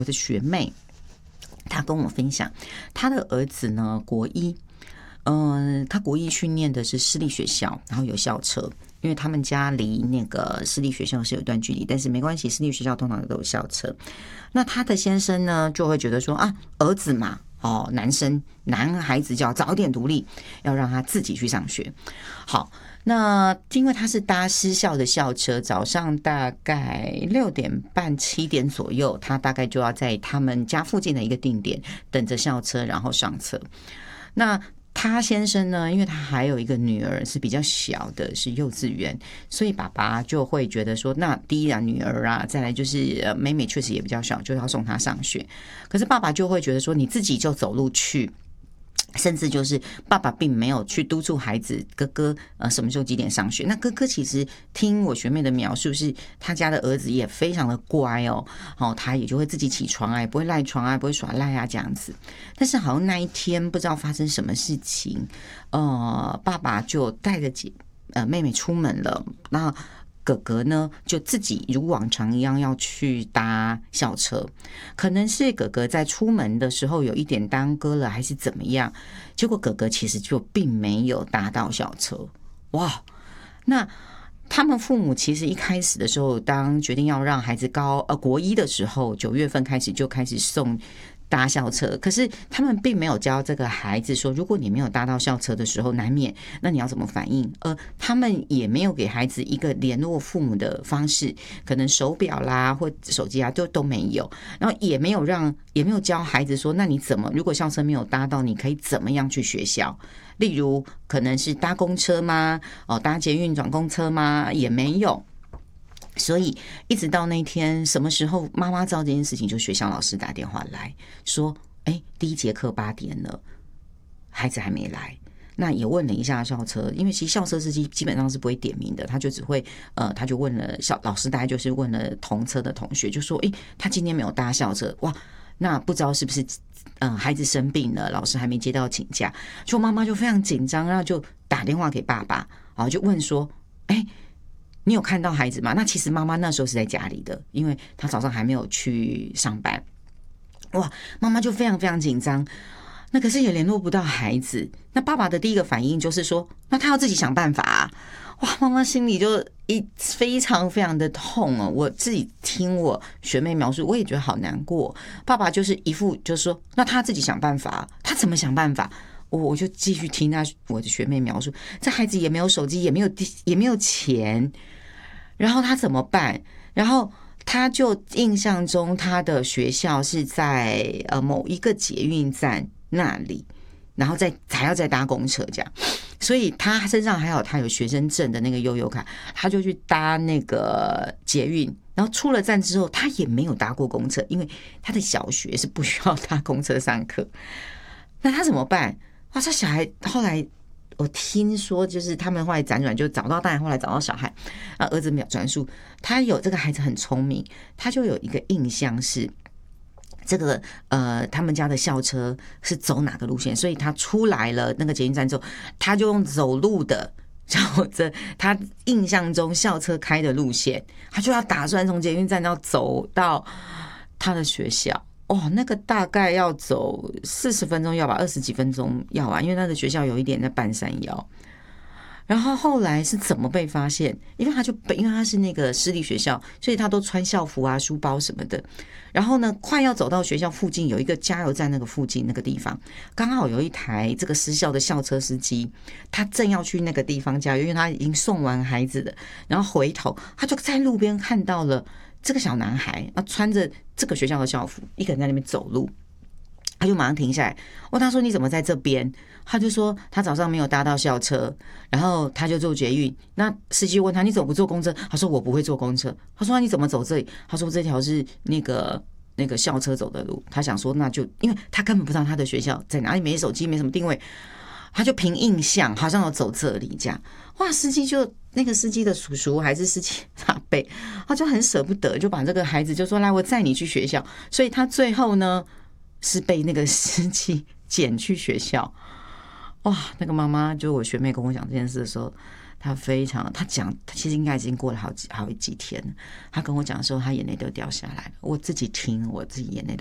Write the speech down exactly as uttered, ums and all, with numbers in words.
我的学妹她跟我分享，她的儿子呢国一，嗯、呃，他国一训练的是私立学校，然后有校车。因为他们家离那个私立学校是有一段距离，但是没关系，私立学校通常都有校车。那他的先生呢，就会觉得说啊，儿子嘛，哦，男生男孩子就要早点独立，要让他自己去上学。好，那因为他是搭私校的校车，早上大概六点半七点左右，他大概就要在他们家附近的一个定点等着校车，然后上车。那他先生呢，因为他还有一个女儿是比较小的，是幼稚园，所以爸爸就会觉得说，那第一啊女儿啊，再来就是呃妹妹确实也比较小，就要送她上学。可是爸爸就会觉得说，你自己就走路去。甚至就是爸爸并没有去督促孩子哥哥呃什么时候几点上学。那哥哥其实听我学妹的描述，是他家的儿子也非常的乖哦，哦他也就会自己起床啊，也不会赖床啊，不会耍赖啊这样子。但是好像那一天不知道发生什么事情，呃，爸爸就带着姐呃妹妹出门了，那哥哥呢就自己如往常一样要去搭校车，可能是哥哥在出门的时候有一点耽搁了还是怎么样，结果哥哥其实就并没有搭到校车。哇，那他们父母其实一开始的时候，当决定要让孩子高呃国一的时候，九月份开始就开始送搭校车，可是他们并没有教这个孩子说，如果你没有搭到校车的时候，难免那你要怎么反应？呃，他们也没有给孩子一个联络父母的方式，可能手表啦或手机啊都都没有，然后也没有让也没有教孩子说，那你怎么如果校车没有搭到，你可以怎么样去学校？例如可能是搭公车吗？哦，搭捷运转公车吗？也没有。所以一直到那天什么时候妈妈知道这件事情，就学校老师打电话来说，哎，第一节课八点了，孩子还没来。那也问了一下校车，因为其实校车司机基本上是不会点名的，他就只会呃，他就问了校老师，大概就是问了同车的同学，就说，哎，他今天没有搭校车，哇，那不知道是不是嗯、呃、孩子生病了，老师还没接到请假，就妈妈就非常紧张，然后就打电话给爸爸，然后就问说，哎。你有看到孩子吗？那其实妈妈那时候是在家里的，因为她早上还没有去上班。哇，妈妈就非常非常紧张。那可是也联络不到孩子。那爸爸的第一个反应就是说，那他要自己想办法啊。哇，妈妈心里就一非常非常的痛哦。我自己听我学妹描述，我也觉得好难过。爸爸就是一副就是说，那他自己想办法，他怎么想办法？我我就继续听他我的学妹描述，这孩子也没有手机，也没有也没有钱，然后他怎么办？然后他就印象中他的学校是在呃某一个捷运站那里，然后再还要再搭公车这样，所以他身上还有他有学生证的那个悠游卡，他就去搭那个捷运。然后出了站之后，他也没有搭过公车，因为他的小学是不需要搭公车上课。那他怎么办？哇，这小孩后来我听说，就是他们后来辗转就找到，当然后来找到小孩啊，儿子秒转述，他有这个孩子很聪明，他就有一个印象是这个呃，他们家的校车是走哪个路线，所以他出来了那个捷运站之后，他就用走路的，照着他印象中校车开的路线，他就要打算从捷运站要走到他的学校。哦，那个大概要走四十分钟要吧，二十几分钟要吧，因为他的学校有一点在半山腰。然后后来是怎么被发现？因为他就因为他是那个私立学校，所以他都穿校服啊、书包什么的。然后呢，快要走到学校附近有一个加油站，那个附近那个地方，刚好有一台这个私校的校车司机，他正要去那个地方加油，因为他已经送完孩子了。然后回头，他就在路边看到了这个小男孩，啊，穿着这个学校的校服，一个人在那边走路。他就马上停下来，问他说：“你怎么在这边？”他就说他早上没有搭到校车，然后他就坐捷运。那司机问他：“你怎么不坐公车？”他说：“我不会坐公车。”他说：“你怎么走这里？”他说：“这条是那个那个校车走的路。”他想说，那就因为他根本不知道他的学校在哪里，没手机，没什么定位，他就凭印象好像要走这里这样。哇，司机就那个司机的叔叔还是司机阿伯，他就很舍不得，就把这个孩子就说：“来，我载你去学校。”所以他最后呢是被那个司机捡去学校。哇，那个妈妈就我学妹跟我讲这件事的时候， 他非常，他讲，他其实应该已经过了好几好几天。他跟我讲的时候，他眼泪都掉下来了。我自己听，我自己眼泪都